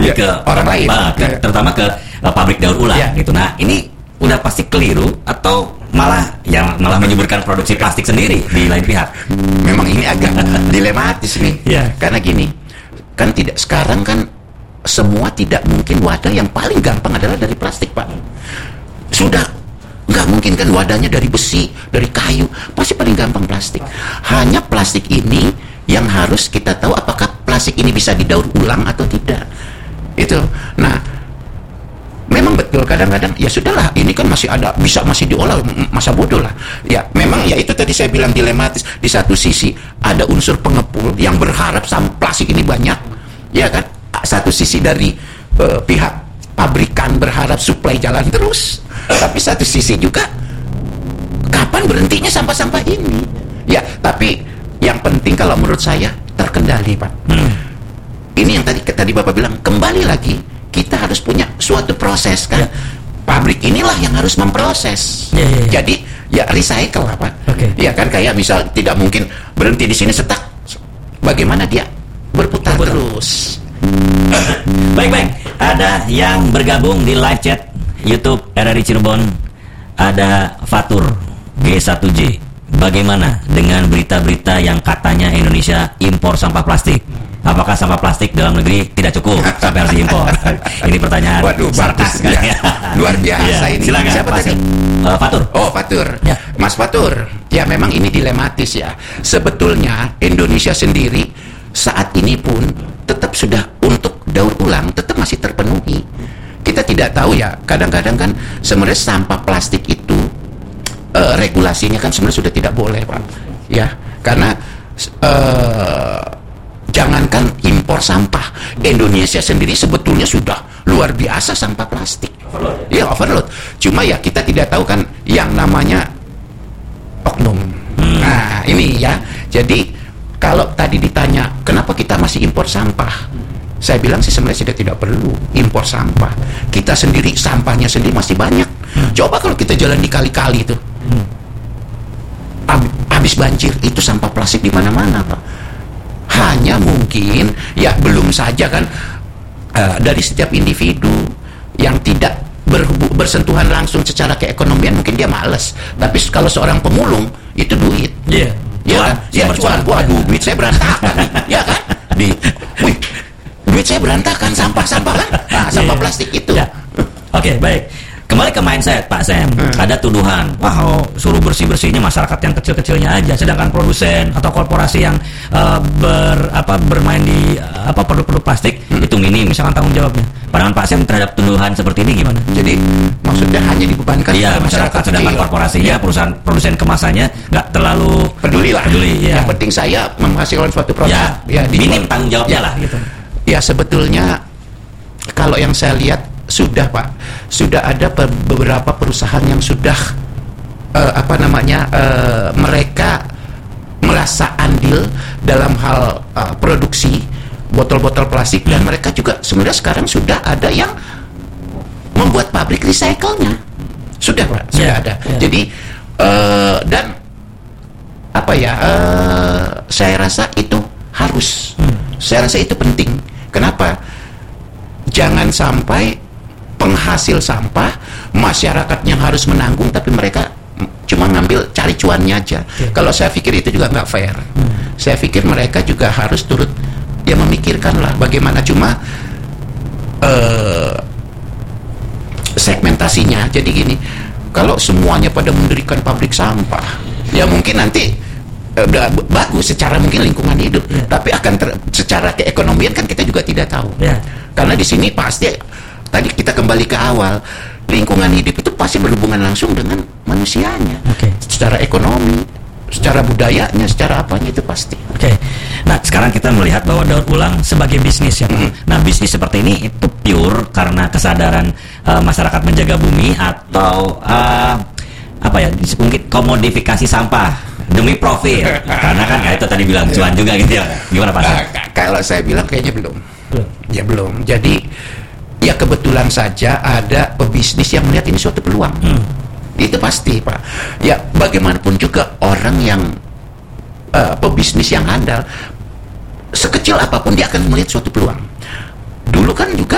ke orang lain, terutama ke pabrik daur ulang gitu. Nah, ini udah pasti keliru atau malah menyuburkan produksi plastik sendiri di lain pihak. Memang ini agak dilematis nih. Karena gini, kan sekarang kan semua tidak mungkin wadah yang paling gampang adalah dari plastik, Pak. Sudah nggak mungkin kan wadahnya dari besi, dari kayu, pasti paling gampang plastik. Hanya plastik ini yang harus kita tahu apakah plastik ini bisa didaur ulang atau tidak. Itu. Nah, memang betul kadang-kadang ya sudahlah, ini kan masih masih diolah, masa bodoh lah. Ya memang ya itu tadi saya bilang dilematis. Di satu sisi ada unsur pengepul yang berharap plastik ini banyak, ya kan? Satu sisi dari pihak pabrikan berharap suplai jalan terus, tapi satu sisi juga kapan berhentinya sampah-sampah ini. Ya, tapi yang penting kalau menurut saya terkendali, Pak. Ini yang tadi Bapak bilang, kembali lagi kita harus punya suatu proses kan. Pabrik inilah yang harus memproses. Jadi ya recycle lah, Pak. Ya kan, kayak misal tidak mungkin berhenti di sini setak. Bagaimana dia berputar terus. Baik. Ada yang bergabung di live chat YouTube RRI Cirebon. Ada Fatur G1J. Bagaimana dengan berita-berita yang katanya Indonesia impor sampah plastik? Apakah sampah plastik dalam negeri tidak cukup sampai harus diimpor? Ini pertanyaan. Waduh, bagus kan? Luar biasa ini. Silakan. Siapa tadi? Fatur. Oh, Fatur. Mas Fatur. Ya memang ini dilematis ya. Sebetulnya Indonesia sendiri saat ini pun tetap sudah untuk daur ulang tetap masih terpenuhi. Kita tidak tahu ya, kadang-kadang kan sebenarnya sampah plastik itu regulasinya kan sebenarnya sudah tidak boleh, Pak. Ya, karena jangankan impor sampah, Indonesia sendiri sebetulnya sudah luar biasa sampah plastik. Ya, overload. Cuma ya kita tidak tahu kan yang namanya oknum. Nah, ini ya. Jadi kalau tadi ditanya kenapa kita masih impor sampah, saya bilang sih sebenarnya sudah tidak perlu impor sampah. Kita sendiri sampahnya sendiri masih banyak. Coba kalau kita jalan di kali-kali itu, habis banjir itu sampah plastik di mana-mana, Pak. Hanya mungkin ya belum saja kan dari setiap individu yang tidak bersentuhan langsung secara keekonomian mungkin dia malas. Tapi kalau seorang pemulung itu duit. Cuan. Waduh, duit saya berantakan. Ya kan? Duit saya berantakan, sampah-sampah kan? Nah, sampah plastik itu. Oke, baik. Kembali ke mindset, Pak Sam. Ada tuduhan, suruh bersih-bersihnya masyarakat yang kecil-kecilnya aja, sedangkan produsen atau korporasi yang bermain di produk-produk plastik itu minim misalkan tanggung jawabnya. Pandangan Pak Sam terhadap tuduhan seperti ini gimana? Jadi maksudnya hanya dibebankan masyarakat, sedangkan korporasinya, perusahaan produsen kemasannya nggak terlalu peduli. Yang penting saya menghasilkan suatu produk. Minim tanggung jawabnya lah gitu. Ya sebetulnya kalau yang saya lihat sudah, Pak, sudah ada beberapa perusahaan yang sudah mereka merasa andil dalam hal produksi botol-botol plastik, dan mereka juga sebenarnya sekarang sudah ada yang membuat pabrik recycle-nya. Sudah, Pak, sudah ada. Jadi dan saya rasa itu harus. Saya rasa itu penting. Kenapa? Jangan sampai penghasil sampah, masyarakatnya harus menanggung, tapi mereka cuma ngambil cari cuannya aja. Kalau saya pikir itu juga nggak fair. Saya pikir mereka juga harus turut memikirkan lah bagaimana, cuma segmentasinya. Jadi gini, kalau semuanya pada mendirikan pabrik sampah, ya mungkin nanti udah bagus secara mungkin lingkungan hidup, tapi akan secara keekonomian kan kita juga tidak tahu. Karena di sini pasti tadi kita kembali ke awal, lingkungan hidup itu pasti berhubungan langsung dengan manusianya. Secara ekonomi, secara budayanya, secara apanya itu pasti. Nah, sekarang kita melihat bahwa daur ulang sebagai bisnis ya. Nah, bisnis seperti ini itu pure karena kesadaran masyarakat menjaga bumi atau mungkin komodifikasi sampah demi profit. Karena kan itu tadi bilang cuan juga gitu ya. Gimana Pak? Kalau saya bilang kayaknya belum. Ya belum. Jadi ya kebetulan saja ada pebisnis yang melihat ini suatu peluang. Itu pasti, Pak. Ya bagaimanapun juga orang yang pebisnis yang handal, sekecil apapun dia akan melihat suatu peluang. Dulu kan juga